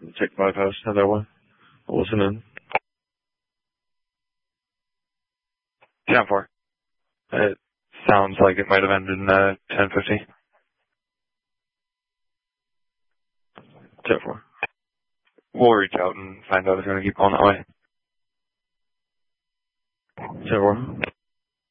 Check bypass, another one. Listening. 10-4. It sounds like it might have ended in 10:50. 10-4. We'll reach out and find out if they're going to keep going that way. 10-4.